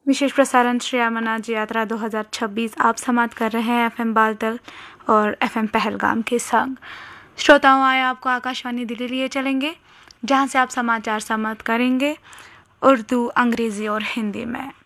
विशेष प्रसारण श्री अमरनाथ यात्रा 2026 आप समाप्त कर रहे हैं FM बालतल और FM पहलगाम के संग। श्रोताओं, आए आपको आकाशवाणी दिल्ली लिए चलेंगे, जहां से आप समाचार समाप्त करेंगे उर्दू, अंग्रेजी और हिंदी में।